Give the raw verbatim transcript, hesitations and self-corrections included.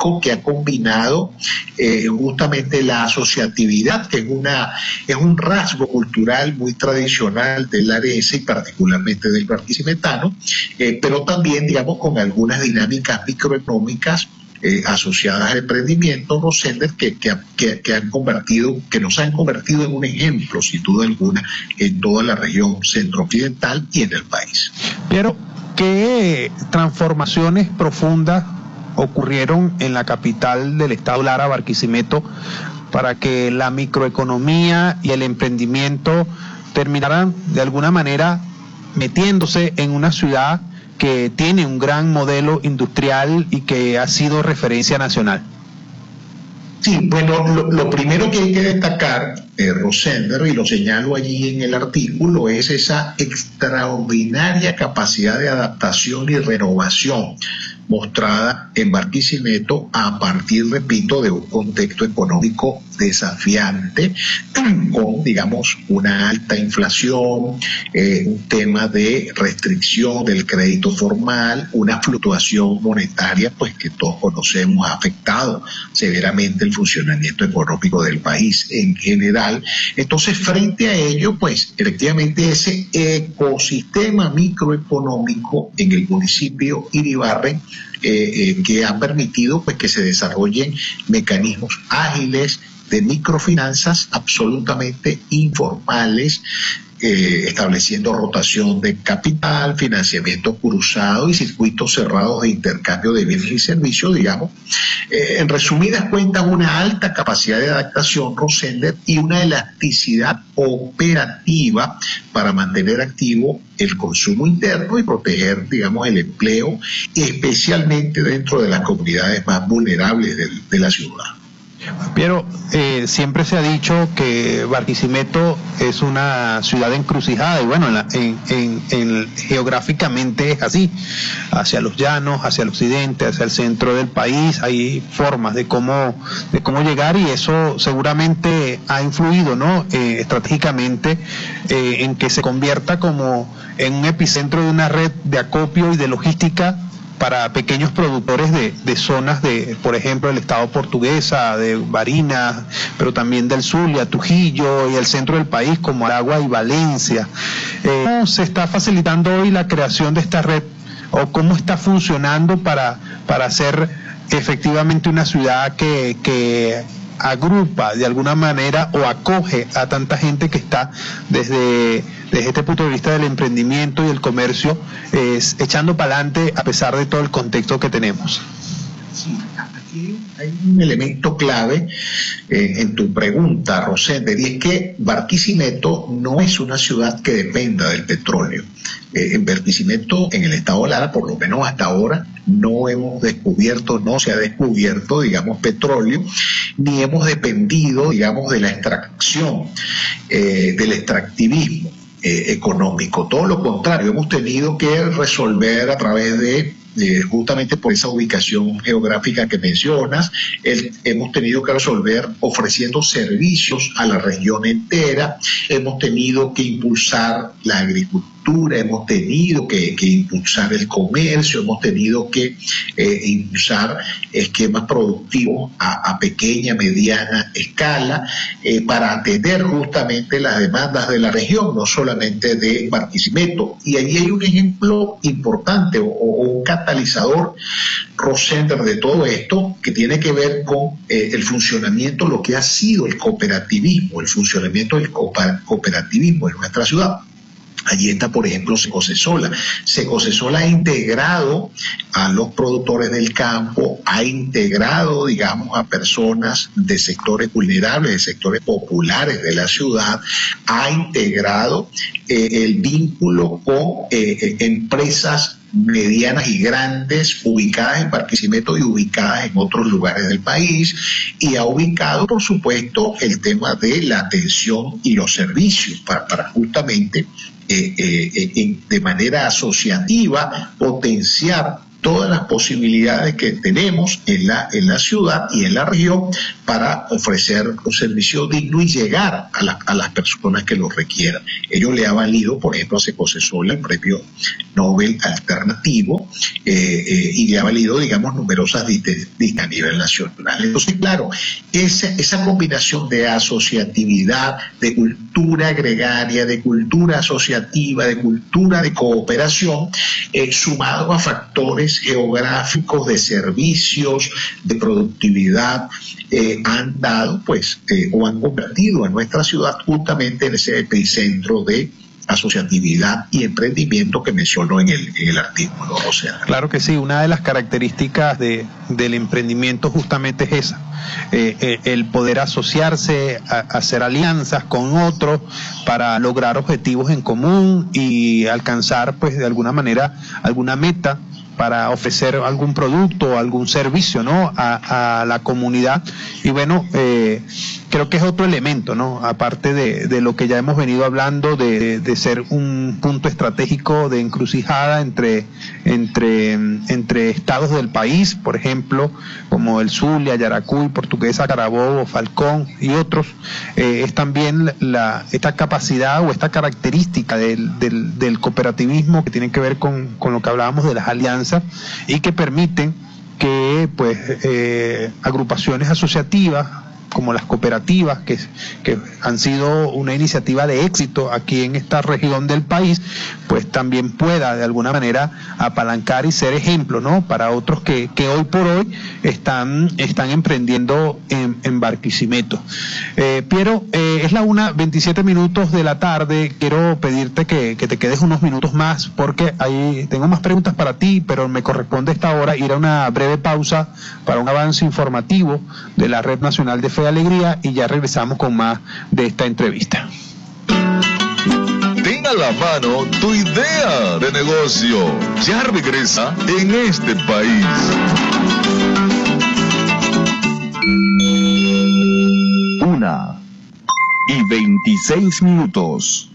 económico que ha combinado eh, justamente la asociatividad, que es, una, es un rasgo cultural muy tradicional del arense y particularmente del barquisimetano, eh, pero también, digamos, con algunas dinámicas microeconómicas Eh, asociadas al emprendimiento, Rosender, que, que, que, que han convertido, que nos han convertido en un ejemplo, sin duda alguna, en toda la región centro-occidental y en el país. Pero, ¿qué transformaciones profundas ocurrieron en la capital del estado Lara, Barquisimeto, para que la microeconomía y el emprendimiento terminaran de alguna manera metiéndose en una ciudad que tiene un gran modelo industrial y que ha sido referencia nacional? Sí, bueno, lo, lo primero que hay que destacar, eh, Rosender, y lo señalo allí en el artículo, es esa extraordinaria capacidad de adaptación y renovación mostrada en Barquisimeto a partir, repito, de un contexto económico desafiante, con, digamos, una alta inflación, eh, un tema de restricción del crédito formal, una fluctuación monetaria, pues que todos conocemos, ha afectado severamente el funcionamiento económico del país en general. Entonces, frente a ello, pues, efectivamente ese ecosistema microeconómico en el municipio Iribarren, eh, eh, que ha permitido, pues, que se desarrollen mecanismos ágiles de microfinanzas absolutamente informales, eh, estableciendo rotación de capital, financiamiento cruzado y circuitos cerrados de intercambio de bienes y servicios, digamos. Eh, en resumidas cuentas, una alta capacidad de adaptación, Rosender, y una elasticidad operativa para mantener activo el consumo interno y proteger, digamos, el empleo, especialmente dentro de las comunidades más vulnerables de, de la ciudad. Piero, eh, siempre se ha dicho que Barquisimeto es una ciudad encrucijada y bueno, en la, en, en, en, geográficamente es así, hacia los llanos, hacia el occidente, hacia el centro del país, hay formas de cómo, de cómo llegar y eso seguramente ha influido, ¿no? Eh, estratégicamente eh, en que se convierta como en un epicentro de una red de acopio y de logística para pequeños productores de, de zonas de, por ejemplo, el estado Portuguesa, de Barinas, pero también del Zulia, Trujillo y el centro del país como Aragua y Valencia. Eh, ¿Cómo se está facilitando hoy la creación de esta red o cómo está funcionando para, para hacer efectivamente una ciudad que, que agrupa de alguna manera o acoge a tanta gente que está desde, desde este punto de vista del emprendimiento y el comercio eh, echando para adelante a pesar de todo el contexto que tenemos? Sí, aquí hay un elemento clave eh, en tu pregunta, Rosender, y es que Barquisimeto no es una ciudad que dependa del petróleo. Eh, en Barquisimeto, en el estado de Lara, por lo menos hasta ahora, no hemos descubierto, no se ha descubierto, digamos, petróleo, ni hemos dependido, digamos, de la extracción, eh, del extractivismo eh, económico. Todo lo contrario, hemos tenido que resolver a través de Eh, justamente por esa ubicación geográfica que mencionas, el, hemos tenido que resolver ofreciendo servicios a la región entera, hemos tenido que impulsar la agricultura, hemos tenido que, que impulsar el comercio, hemos tenido que eh, impulsar esquemas productivos a, a pequeña, mediana escala eh, para atender justamente las demandas de la región, no solamente de Barquisimeto. Y ahí hay un ejemplo importante o, o un catalizador, Rosender, de todo esto que tiene que ver con eh, el funcionamiento, lo que ha sido el cooperativismo, el funcionamiento del cooperativismo en nuestra ciudad. Allí está, por ejemplo, Secocesola. Secocesola ha integrado a los productores del campo, ha integrado, digamos, a personas de sectores vulnerables, de sectores populares de la ciudad, ha integrado eh, el vínculo con eh, empresas medianas y grandes ubicadas en Barquisimeto y ubicadas en otros lugares del país, y ha ubicado, por supuesto, el tema de la atención y los servicios para, para justamente eh, eh, eh, de manera asociativa potenciar todas las posibilidades que tenemos en la, en la ciudad y en la región para ofrecer un servicio digno y llegar a, la, a las personas que lo requieran. Ello le ha valido, por ejemplo, a José Sola el premio Nobel alternativo eh, eh, y le ha valido, digamos, numerosas distintas a nivel nacional. Entonces, claro, esa, esa combinación de asociatividad, de cultura gregaria, de cultura asociativa, de cultura de cooperación, eh, sumado a factores geográficos de servicios, de productividad, eh, han dado, pues, eh, o han convertido a nuestra ciudad justamente en ese epicentro de asociatividad y emprendimiento que mencionó en el, en el artículo. O sea, claro que sí, una de las características de, del emprendimiento justamente es esa, eh, eh, el poder asociarse, a, hacer alianzas con otros para lograr objetivos en común y alcanzar, pues, de alguna manera alguna meta para ofrecer algún producto o algún servicio, ¿no?, a, a la comunidad. Y bueno, eh, creo que es otro elemento, ¿no?, aparte de, de lo que ya hemos venido hablando, de, de ser un punto estratégico de encrucijada entre, entre, entre estados del país, por ejemplo, como el Zulia, Yaracuy, Portuguesa, Carabobo, Falcón y otros. Eh, es también la, esta capacidad o esta característica del, del, del cooperativismo que tiene que ver con, con lo que hablábamos de las alianzas y que permiten que, pues, eh, agrupaciones asociativas como las cooperativas, que, que han sido una iniciativa de éxito aquí en esta región del país, pues también pueda de alguna manera apalancar y ser ejemplo, ¿no?, para otros que, que hoy por hoy están, están emprendiendo en, en Barquisimeto. Eh, Piero, eh, es la una veintisiete minutos de la tarde. Quiero pedirte que, que te quedes unos minutos más porque ahí tengo más preguntas para ti, pero me corresponde esta hora ir a una breve pausa para un avance informativo de la Red Nacional de Fe de Alegría y ya regresamos con más de esta entrevista. Ten a la mano tu idea de negocio. Ya regresa en este país. Una y veintiséis minutos.